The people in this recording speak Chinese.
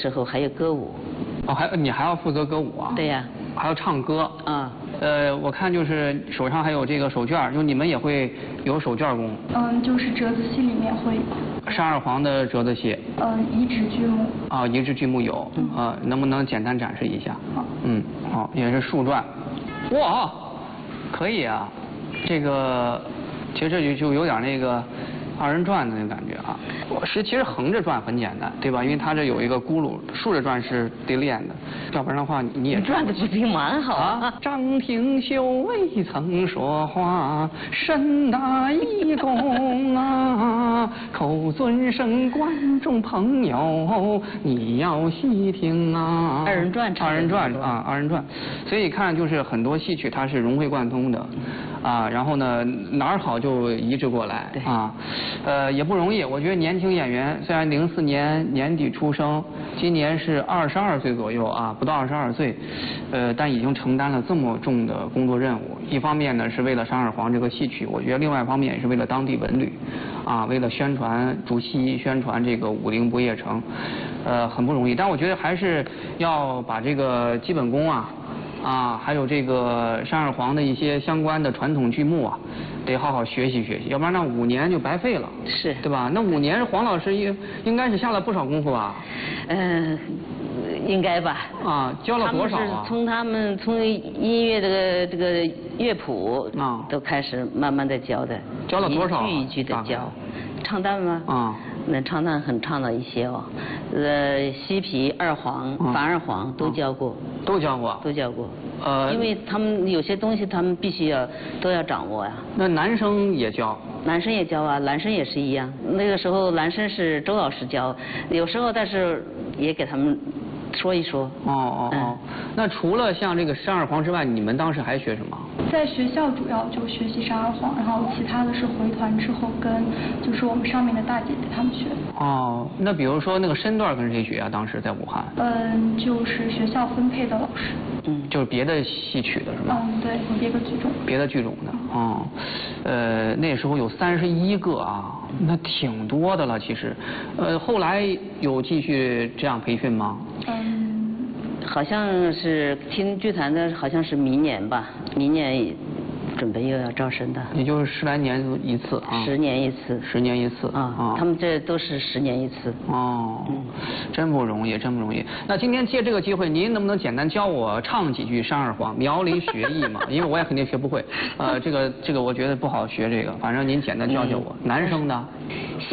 时候还有歌舞。 哦，你还要负责歌舞啊？ 对呀。 还要唱歌。 啊。 我看就是手上还有这个手绢，就你们也会有手绢工？ 就是折子戏里面会有。 单二黄的折子戏。 移植剧目。 啊，移植剧目有。能不能简单展示一下？ 好。 好，也是树篆。哇，可以啊，这个其实这就有点那个二人转的那个感觉啊。其实横着转很简单，对吧？因为它这有一个轱辘，竖着转是得练的，要不然的话你也转的水平蛮好啊。 张廷秀未曾说话，身大义公啊，口尊声观众朋友，你要细听啊。 二人转。 二人转。所以看就是很多戏曲它是融会贯通的。然后呢，哪儿好就移植过来啊，也不容易。我觉得年轻演员虽然04年年底出生，今年是22岁左右啊，不到22岁，但已经承担了这么重的工作任务。一方面呢是为了单二黄这个戏曲，我觉得另外一方面也是为了当地文旅，为了宣传主席，宣传这个武陵不夜城，很不容易。但我觉得还是要把这个基本功还有这个单二黄的一些相关的传统剧目得好好学习学习，要不然那5年就白费了， 是， 对吧？那5年黄老师应该是下了不少功夫吧？ 应该吧。 教了多少啊？ 从音乐这个乐谱都开始慢慢的教的。 教了多少？ 一句一句的教。唱旦吗？那唱旦唱了一些西皮、二黄、反二黄都教过。 都教过。 都教过。因为他们有些东西他们必须都要掌握呀。 那男生也教？ 男生也教啊，男生也是一样。那个时候男生是周老师教，有时候但是也给他们说一说。 那除了像这个单二黄之外，你们当时还学什么？ 在学校主要就学习单二黄，然后其他的是回团之后跟就是我们上面的大姐姐他们学的。 那比如说那个身段跟谁学啊？当时在武汉？ 就是学校分配的老师。 就是别的戏曲的是吧？ 对，有别的剧种。 别的剧种的。那时候有31个啊，那挺多的了其实。后来有继续这样培训吗？ 好像是听剧团的，好像是明年吧，明年准备又要招生的。也就是10来年一次啊。 10年一次。 10年一次他们这都是10年一次。 真不容易，真不容易。那今天借这个机会，您能不能简单教我唱几句单二黄，苗里学艺嘛？因为我也肯定学不会。这个我觉得不好学这个，反正您简单教教我。男生的。